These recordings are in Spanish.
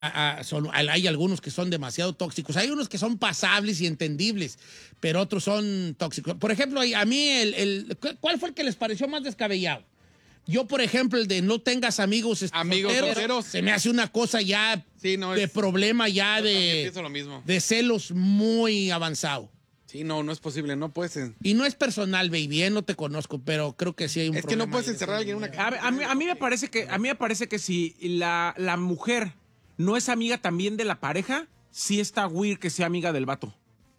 hay algunos que son demasiado tóxicos. Hay unos que son pasables y entendibles, pero otros son tóxicos. Por ejemplo, a mí, ¿cuál fue el que les pareció más descabellado? Yo, por ejemplo, el de no tengas amigos solteros, se me hace una cosa ya de problema, ya de celos muy avanzado. Sí, no es posible, no puedes. Y no es personal, baby, no te conozco, pero creo que sí hay un problema. Es que no puedes encerrar a alguien en una casa. A mí me parece que si la mujer no es amiga también de la pareja, sí está weird que sea amiga del vato.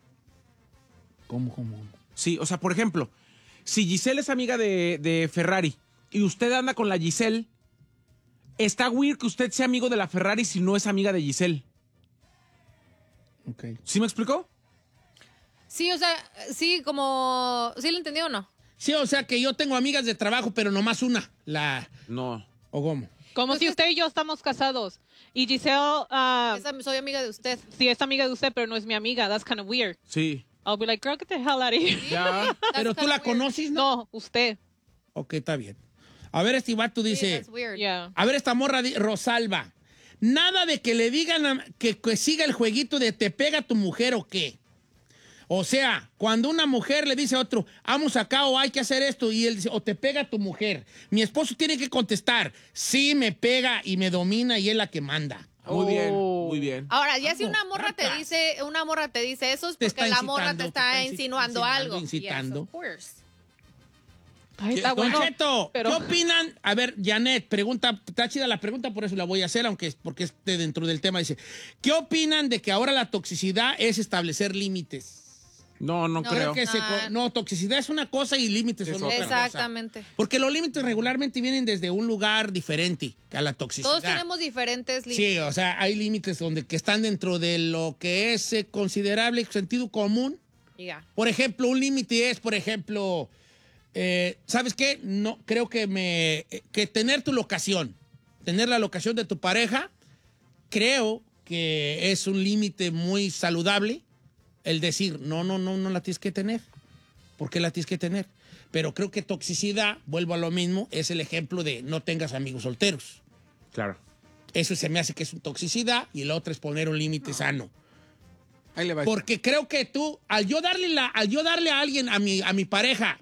¿Cómo? Sí, o sea, por ejemplo, si Giselle es amiga de Ferrari y usted anda con la Giselle, está weird que usted sea amigo de la Ferrari si no es amiga de Giselle. Okay. ¿Sí me explicó? Sí, o sea, sí, como... ¿Sí lo entendió o no? Sí, o sea que yo tengo amigas de trabajo, pero nomás una. No. ¿O cómo? Como si usted y yo estamos casados. Y Giselle... soy amiga de usted. Sí, es amiga de usted, pero no es mi amiga. That's kind of weird. Sí. I'll be like, girl, get the hell out of here. Ya. Pero tú la conoces, ¿no? No, usted. Ok, está bien. A ver, este vato dice... That's weird. Yeah. A ver, esta morra Rosalba. Nada de que le digan que siga el jueguito de te pega tu mujer o qué. O sea, cuando una mujer le dice a otro, vamos acá o hay que hacer esto, y él dice, o te pega tu mujer. Mi esposo tiene que contestar, sí, me pega y me domina y es la que manda. Muy bien. Ahora, ya si una morra te dice eso es porque la morra te está insinuando algo. Incitando. Yes, of course. Ay, está Don bueno. Cheto, pero... ¿qué opinan? A ver, Janet, pregunta, está chida la pregunta, por eso la voy a hacer, porque es dentro del tema. Dice, ¿qué opinan de que ahora la toxicidad es establecer límites? No creo. No, toxicidad es una cosa y límites son otra cosa. Exactamente. Porque los límites regularmente vienen desde un lugar diferente a la toxicidad. Todos tenemos diferentes límites. Sí, o sea, hay límites que están dentro de lo que es considerable sentido común. Yeah. Por ejemplo, un límite es, ¿sabes qué? No, creo que tener tu locación, tener la locación de tu pareja, creo que es un límite muy saludable. El decir, no la tienes que tener. ¿Por qué la tienes que tener? Pero creo que toxicidad, vuelvo a lo mismo, es el ejemplo de no tengas amigos solteros. Claro. Eso se me hace que es toxicidad y la otra es poner un límite sano. Ahí le va. Porque creo que tú, al yo darle a alguien, a mi pareja,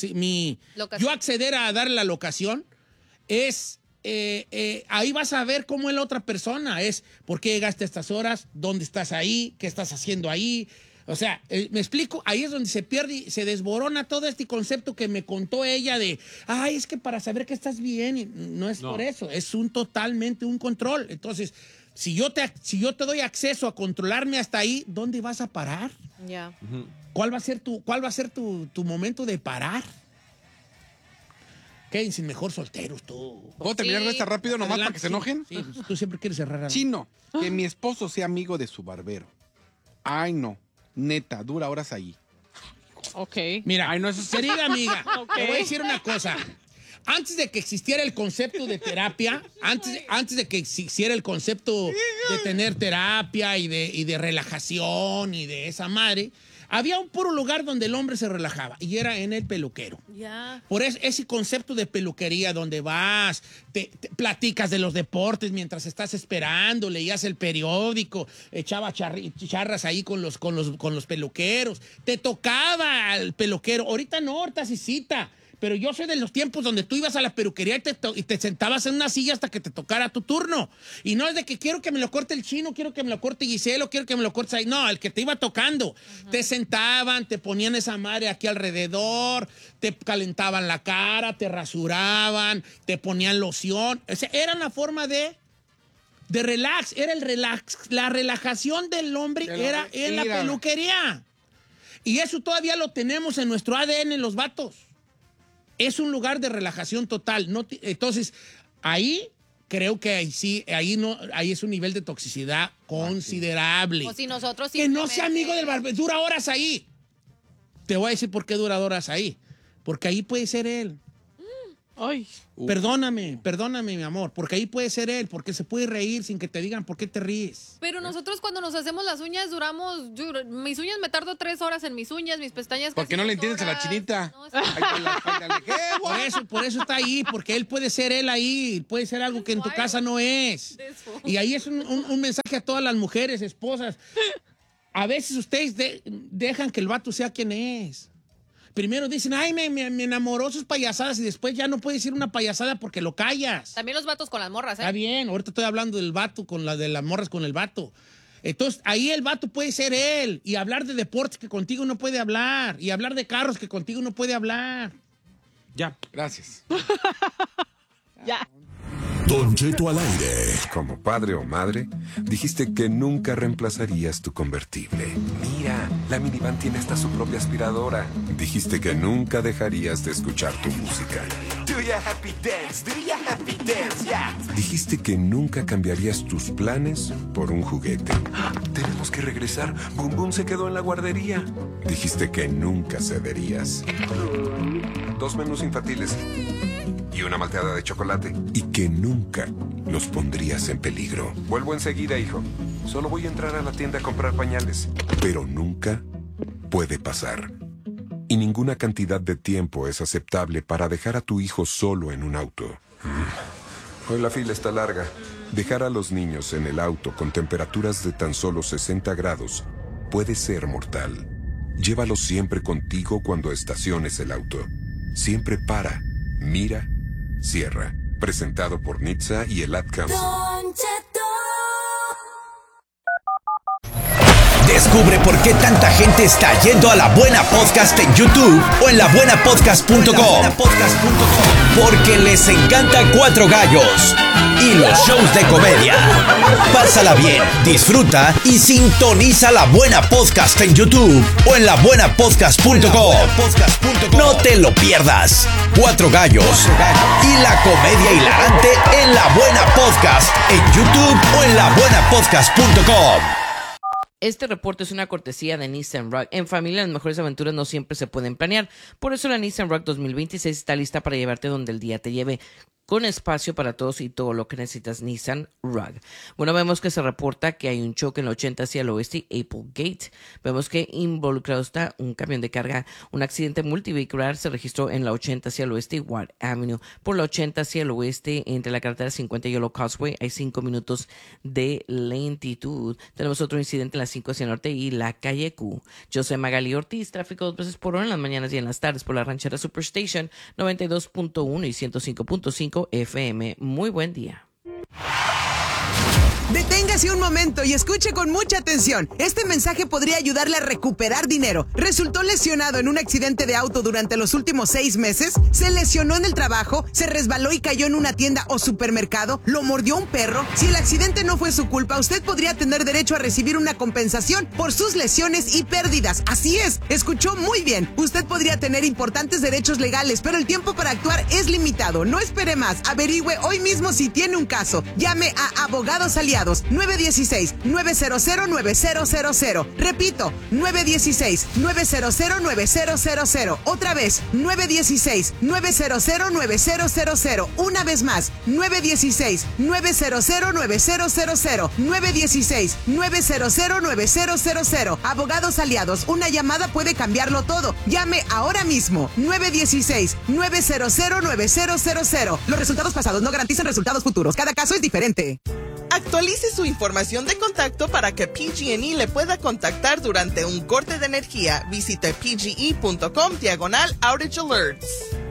yo acceder a darle la locación, es... ahí vas a ver cómo es la otra persona. Es por qué llegaste a estas horas, dónde estás ahí, qué estás haciendo ahí. O sea, me explico, ahí es donde se pierde y se desborona todo este concepto que me contó ella de, es que para saber que estás bien, y no es por eso, es totalmente un control. Entonces, si yo te doy acceso a controlarme hasta ahí, ¿dónde vas a parar? Ya. Uh-huh. ¿Cuál va a ser tu momento de parar? Quédense mejor solteros tú. ¿Puedo terminar esta rápido nomás para que se enojen? Sí, tú siempre quieres cerrar. Chino, que mi esposo sea amigo de su barbero. Ay, no. Neta, dura horas ahí. Ok. Mira, querida amiga, Ok. te voy a decir una cosa. Antes de que existiera el concepto de terapia, antes de que existiera el concepto de tener terapia y de relajación y de esa madre, había un puro lugar donde el hombre se relajaba y era en el peluquero. Ya. Por ese concepto de peluquería donde vas, te platicas de los deportes mientras estás esperando, leías el periódico, echaba charras ahí con los peluqueros, te tocaba el peluquero. Ahorita no, ahorita sí cita. Pero yo soy de los tiempos donde tú ibas a la peluquería y te sentabas en una silla hasta que te tocara tu turno. Y no es de que quiero que me lo corte el Chino, quiero que me lo corte Giselo, quiero que me lo cortes ahí. No, el que te iba tocando. Uh-huh. Te sentaban, te ponían esa madre aquí alrededor, te calentaban la cara, te rasuraban, te ponían loción. O sea, era una forma de relax. Era el relax. La relajación del hombre era en la peluquería. Y eso todavía lo tenemos en nuestro ADN, los vatos. Es un lugar de relajación total. Entonces, ahí creo que ahí es un nivel de toxicidad considerable. O si nosotros que no sea amigo del barbero, dura horas ahí. Te voy a decir por qué dura horas ahí. Porque ahí puede ser él. Ay. Perdóname, mi amor, porque ahí puede ser él, porque se puede reír sin que te digan por qué te ríes. Pero nosotros cuando nos hacemos las uñas mis uñas me tardo 3 horas en mis uñas, mis pestañas. ¿Por qué no le entiendes a la chinita? No, Por eso está ahí, porque él puede ser él ahí, puede ser algo que en tu casa no es. Y ahí es un mensaje a todas las mujeres, esposas. A veces ustedes dejan que el vato sea quien es. Primero dicen, ay, me enamoró sus payasadas, y después ya no puede decir una payasada porque lo callas. También los vatos con las morras, ¿eh? Está bien, ahorita estoy hablando del vato, de las morras con el vato. Entonces, ahí el vato puede ser él, y hablar de deportes que contigo no puede hablar, y hablar de carros que contigo no puede hablar. Ya. Gracias. Ya. Don Cheto al aire. Como padre o madre, dijiste que nunca reemplazarías tu convertible. Mira, la minivan tiene hasta su propia aspiradora. Dijiste que nunca dejarías de escuchar tu música. Do ya happy dance, do ya happy dance, yeah. Dijiste que nunca cambiarías tus planes por un juguete. Tenemos que regresar. Boom Boom se quedó en la guardería. Dijiste que nunca cederías. 2 menús infantiles y una malteada de chocolate. Y que nunca los pondrías en peligro. Vuelvo enseguida, hijo. Solo voy a entrar a la tienda a comprar pañales. Pero nunca puede pasar. Y ninguna cantidad de tiempo es aceptable para dejar a tu hijo solo en un auto. Hoy la fila está larga. Dejar a los niños en el auto con temperaturas de tan solo 60 grados puede ser mortal. Llévalos siempre contigo cuando estaciones el auto. Siempre para, mira, cierra. Presentado por NHTSA y el Ad Council. Descubre por qué tanta gente está yendo a La Buena Podcast en YouTube o en labuenapodcast.com. Porque les encanta Cuatro Gallos y los shows de comedia. Pásala bien, disfruta y sintoniza La Buena Podcast en YouTube o en labuenapodcast.com. No te lo pierdas. Cuatro Gallos y la comedia hilarante en La Buena Podcast en YouTube o en labuenapodcast.com. Este reporte es una cortesía de Nissan Rogue. En familia, las mejores aventuras no siempre se pueden planear. Por eso la Nissan Rogue 2026 está lista para llevarte donde el día te lleve, con espacio para todos y todo lo que necesitas. Nissan Rogue. Bueno, vemos que se reporta que hay un choque en la 80 hacia el oeste, Applegate. Vemos que involucrado está un camión de carga. Un accidente multivehicular se registró en la 80 hacia el oeste, Ward Avenue. Por la 80 hacia el oeste, entre la carretera 50 y Yellow Causeway, hay 5 minutos de lentitud. Tenemos otro incidente en la 5 hacia el norte y la calle Q. Yo soy Magali Ortiz, tráfico 2 veces por hora en las mañanas y en las tardes por la ranchera Superstation 92.1 y 105.5 FM. Muy buen día. Deténgase un momento y escuche con mucha atención. Este mensaje podría ayudarle a recuperar dinero. ¿Resultó lesionado en un accidente de auto durante los últimos 6 meses? ¿Se lesionó en el trabajo? ¿Se resbaló y cayó en una tienda o supermercado? ¿Lo mordió un perro? Si el accidente no fue su culpa, usted podría tener derecho a recibir una compensación por sus lesiones y pérdidas. Así es, escuchó muy bien. Usted podría tener importantes derechos legales, pero el tiempo para actuar es limitado. No espere más. Averigüe hoy mismo si tiene un caso. Llame a Abogados Aliados 916-900-9000. Repito, 916-900-9000. Otra vez, 916-900-9000. Una vez más, 916-900-9000. 916-900-9000. Abogados Aliados, una llamada puede cambiarlo todo. Llame ahora mismo, 916-900-9000. Los resultados pasados no garantizan resultados futuros. Cada caso es diferente. Actualice su información de contacto para que PG&E le pueda contactar durante un corte de energía. Visite pge.com/outage alerts.